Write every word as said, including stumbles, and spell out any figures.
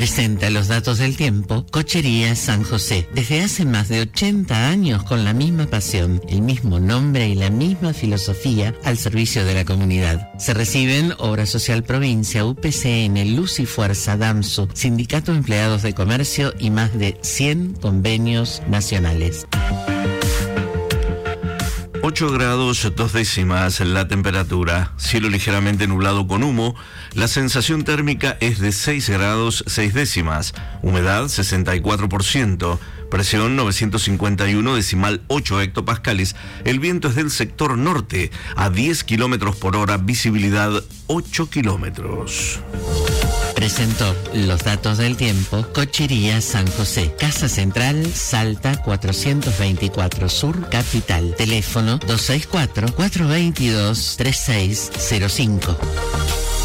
Presenta los datos del tiempo Cochería San José. Desde hace más de ochenta años con la misma pasión, el mismo nombre y la misma filosofía al servicio de la comunidad. Se reciben Obra Social Provincia, U P C N, Luz y Fuerza, DAMSU, Sindicato de Empleados de Comercio y más de cien convenios nacionales. ocho grados dos décimas la temperatura, cielo ligeramente nublado con humo, la sensación térmica es de seis grados seis décimas, humedad sesenta y cuatro por ciento, presión novecientos cincuenta y uno decimal ocho hectopascales, el viento es del sector norte a diez kilómetros por hora, visibilidad ocho kilómetros. Presentó los datos del tiempo Cochería San José, Casa Central, Salta cuatrocientos veinticuatro Sur, Capital. Teléfono dos seis cuatro, cuatro dos dos, tres seis cero cinco.